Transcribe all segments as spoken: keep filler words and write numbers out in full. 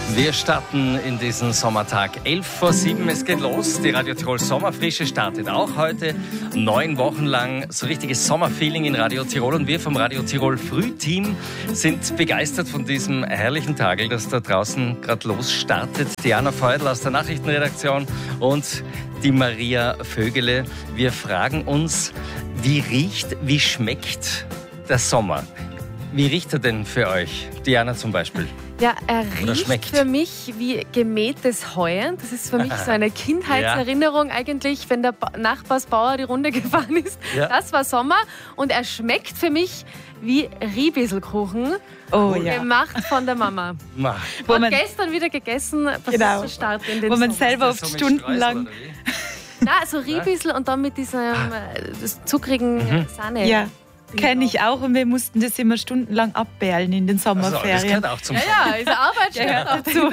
Wir starten in diesen Sommertag. elf vor sieben, es geht los. Die Radio Tirol Sommerfrische startet auch heute. Neun Wochen lang so richtiges Sommerfeeling in Radio Tirol. Und wir vom Radio Tirol Frühteam sind begeistert von diesem herrlichen Tag, das da draußen gerade losstartet. Diana Feudel aus der Nachrichtenredaktion und die Maria Vögele. Wir fragen uns, wie riecht, wie schmeckt der Sommer? Wie riecht er denn für euch? Diana zum Beispiel. Ja, er riecht für mich wie gemähtes Heu. Das ist für mich so eine Kindheitserinnerung ja. eigentlich, wenn der Nachbarsbauer die Runde gefahren ist. Ja. Das war Sommer. Und er schmeckt für mich wie Riebisselkuchen, oh, ja. gemacht von der Mama. Wo man gestern wieder gegessen, das genau. ist so Start in den Wo man Sommer. selber oft so stundenlang... Ja, so Riebissel und dann mit diesem das zuckrigen mhm. Sahne. Ja. Kenne ich auch und wir mussten das immer stundenlang abperlen in den Sommerferien. Also, das gehört auch zum Ja, ja, ist Arbeit gehört auch dazu.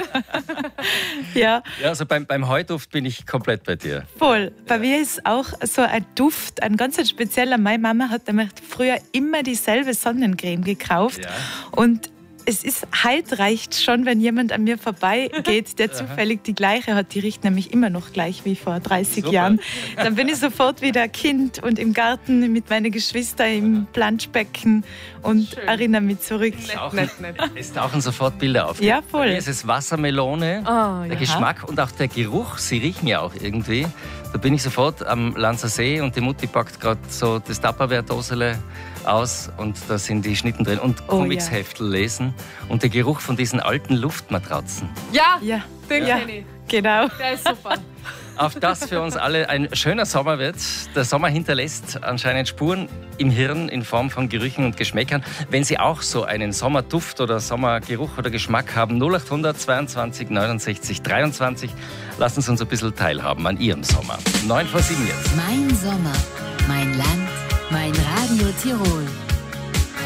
ja. ja, also beim, beim Heuduft bin ich komplett bei dir. Voll. Ja. Bei mir ist auch so ein Duft, ein ganz spezieller. Meine Mama hat nämlich früher immer dieselbe Sonnencreme gekauft ja. und es ist, heute reicht schon, wenn jemand an mir vorbeigeht, der zufällig die gleiche hat. Die riecht nämlich immer noch gleich wie vor dreißig Super. Jahren. Dann bin ich sofort wieder Kind und im Garten mit meinen Geschwistern im Planschbecken und Schön. erinnere mich zurück. Es tauchen, es tauchen sofort Bilder auf. Ja, voll. Es ist Wassermelone, oh, der ja. Geschmack und auch der Geruch. Sie riechen ja auch irgendwie. Da bin ich sofort am Lanzer See und die Mutti packt gerade so das Tupperware-Dosele aus und da sind die Schnitten drin und oh, Comicsheftel ja. lesen und der Geruch von diesen alten Luftmatratzen. Ja, ja. den ja. kenne ich. Genau. Der ist super. Auf das für uns alle ein schöner Sommer wird. Der Sommer hinterlässt anscheinend Spuren im Hirn in Form von Gerüchen und Geschmäckern. Wenn Sie auch so einen Sommerduft oder Sommergeruch oder Geschmack haben, null acht hundert zweiundzwanzig neunundsechzig dreiundzwanzig, lassen Sie uns ein bisschen teilhaben an Ihrem Sommer. neun vor sieben jetzt. Mein Sommer, mein Land, mein Radio Tirol.